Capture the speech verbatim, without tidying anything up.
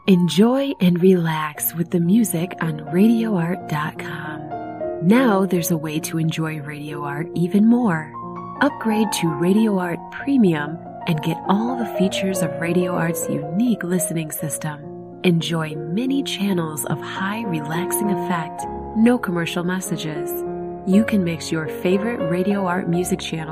Enjoy and relax with the music on radio art dot com. Now there's a way to enjoy Radio Art even more. Upgrade to Radio Art Premium and get all the features of Radio Art's unique listening system. Enjoy many channels of high relaxing effect, no commercial messages. You can mix your favorite Radio Art music channel